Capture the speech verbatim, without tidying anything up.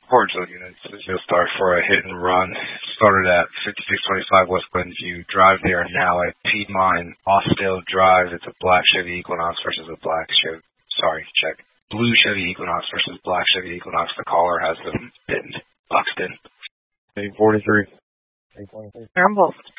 Cordial units, you'll start for a hit and run. Started at fifty-six twenty-five West Glenview. Drive there now at Piedmont Austell Drive. It's a black Chevy Equinox versus a black Chevy. Sorry, check. Blue Chevy Equinox versus black Chevy Equinox. The caller has them pinned, boxed in. eight forty-three. Rumble.